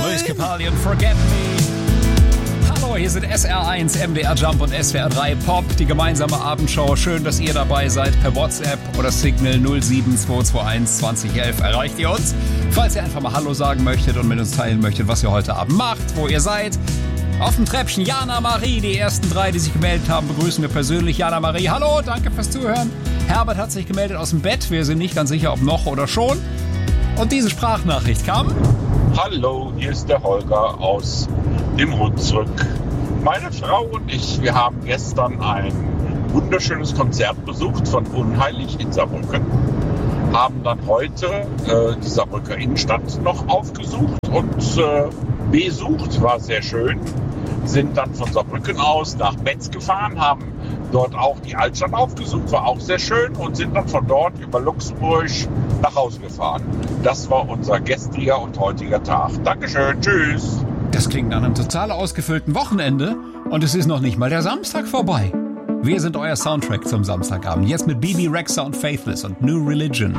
Luis Capaldi und Forget Me. Hallo, hier sind SR1, MDR Jump und SWR3 Pop, die gemeinsame Abendshow. Schön, dass ihr dabei seid. Per WhatsApp oder Signal 07221 2011 erreicht ihr uns. Falls ihr einfach mal Hallo sagen möchtet und mit uns teilen möchtet, was ihr heute Abend macht, wo ihr seid. Auf dem Treppchen Jana Marie, die ersten 3, die sich gemeldet haben, begrüßen wir persönlich. Jana Marie, hallo, danke fürs Zuhören. Herbert hat sich gemeldet aus dem Bett, wir sind nicht ganz sicher, ob noch oder schon. Und diese Sprachnachricht kam. Hallo, hier ist der Holger aus dem Hunsrück. Meine Frau und ich, wir haben gestern ein wunderschönes Konzert besucht von Unheilig in Saarbrücken. Haben dann heute die Saarbrücker Innenstadt noch aufgesucht und besucht, war sehr schön. Sind dann von Saarbrücken aus nach Metz gefahren, haben dort auch die Altstadt aufgesucht, war auch sehr schön und sind dann von dort über Luxemburg nach Hause gefahren. Das war unser gestriger und heutiger Tag. Dankeschön, tschüss. Das klingt nach einem total ausgefüllten Wochenende und es ist noch nicht mal der Samstag vorbei. Wir sind euer Soundtrack zum Samstagabend. Jetzt mit Bibi Rexha und Faithless und New Religion.